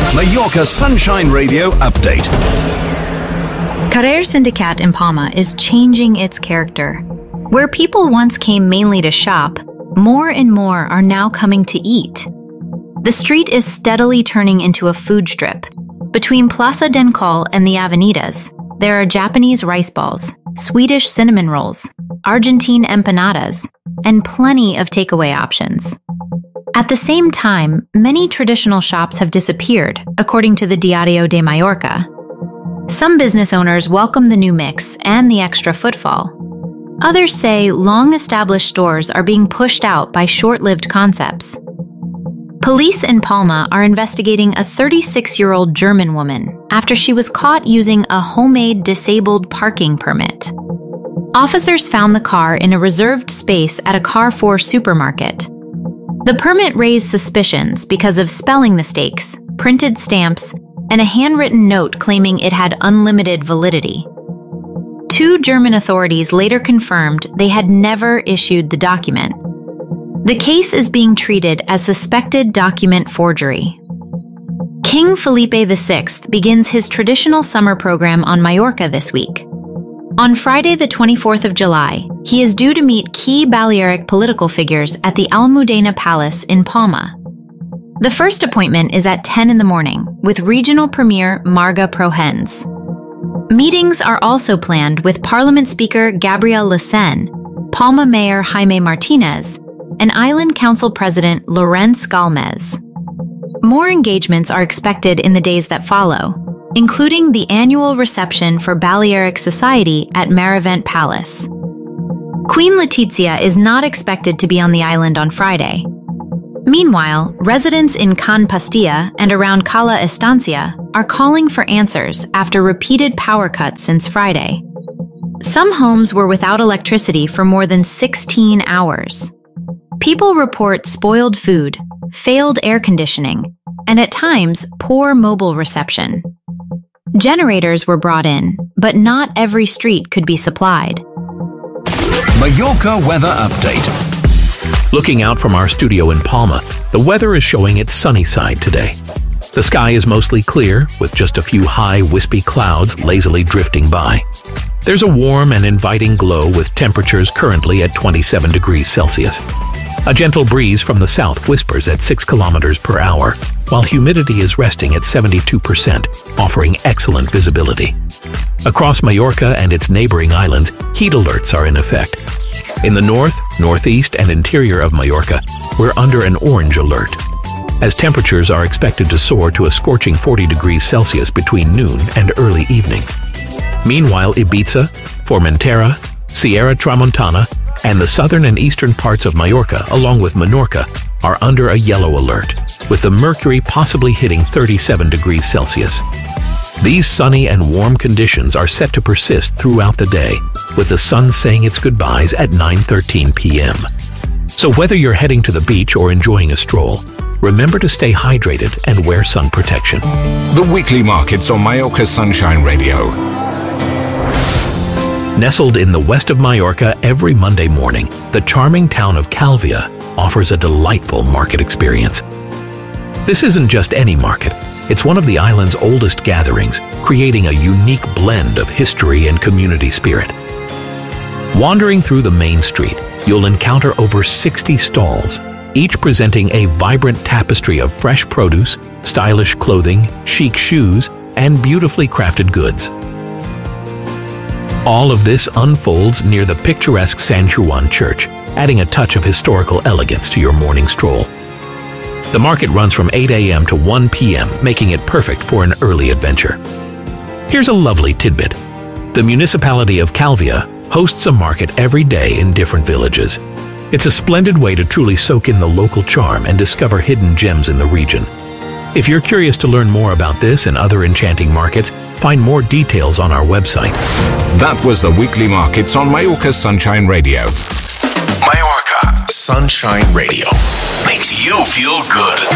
Mallorca Sunshine Radio update. Carrer Sindicat in Palma is changing its character. Where people once came mainly to shop, more and more are now coming to eat. The street is steadily turning into a food strip. Between Plaza del Coll and the Avenidas, there are Japanese rice balls, Swedish cinnamon rolls, Argentine empanadas, and plenty of takeaway options. At the same time, many traditional shops have disappeared, according to the Diario de Mallorca. Some business owners welcome the new mix and the extra footfall. Others say long-established stores are being pushed out by short-lived concepts. Police in Palma are investigating a 36-year-old German woman after she was caught using a homemade disabled parking permit. Officers found the car in a reserved space at a Carrefour supermarket. The permit raised suspicions because of spelling mistakes, printed stamps, and a handwritten note claiming it had unlimited validity. Two German authorities later confirmed they had never issued the document. The case is being treated as suspected document forgery. King Felipe VI begins his traditional summer program on Mallorca this week. On Friday, the 24th of July, he is due to meet key Balearic political figures at the Almudena Palace in Palma. The first appointment is at 10 in the morning with regional premier Marga Prohens. Meetings are also planned with Parliament Speaker Gabriel Lecen, Palma Mayor Jaime Martinez, and Island Council President Lorenz Galmez. More engagements are expected in the days that follow, including the annual reception for Balearic Society at Marivent Palace. Queen Letizia is not expected to be on the island on Friday. Meanwhile, residents in Can Pastilla and around Cala Estancia are calling for answers after repeated power cuts since Friday. Some homes were without electricity for more than 16 hours. People report spoiled food, failed air conditioning, and at times, poor mobile reception. Generators were brought in, but not every street could be supplied. Mallorca weather update. Looking out from our studio in Palma, the weather is showing its sunny side today. The sky is mostly clear, with just a few high, wispy clouds lazily drifting by. There's a warm and inviting glow with temperatures currently at 27 degrees Celsius. A gentle breeze from the south whispers at 6 kilometers per hour, while humidity is resting at 72%, offering excellent visibility. Across Mallorca and its neighboring islands, heat alerts are in effect. In the north, northeast, and interior of Mallorca, we're under an orange alert, as temperatures are expected to soar to a scorching 40 degrees Celsius between noon and early evening. Meanwhile, Ibiza, Formentera, Sierra Tramontana, and the southern and eastern parts of Mallorca, along with Menorca, are under a yellow alert, with the mercury possibly hitting 37 degrees Celsius. These sunny and warm conditions are set to persist throughout the day, with the sun saying its goodbyes at 9:13 p.m. So whether you're heading to the beach or enjoying a stroll, remember to stay hydrated and wear sun protection. The weekly markets on Mallorca Sunshine Radio. Nestled in the west of Mallorca every Monday morning, the charming town of Calvia offers a delightful market experience. This isn't just any market. It's one of the island's oldest gatherings, creating a unique blend of history and community spirit. Wandering through the main street, you'll encounter over 60 stalls, each presenting a vibrant tapestry of fresh produce, stylish clothing, chic shoes, and beautifully crafted goods. All of this unfolds near the picturesque San Juan Church, adding a touch of historical elegance to your morning stroll. The market runs from 8 a.m. to 1 p.m., making it perfect for an early adventure. Here's a lovely tidbit. The municipality of Calvia hosts a market every day in different villages. It's a splendid way to truly soak in the local charm and discover hidden gems in the region. If you're curious to learn more about this and other enchanting markets, find more details on our website. That was the weekly markets on Mallorca Sunshine Radio. Mallorca Sunshine Radio makes you feel good.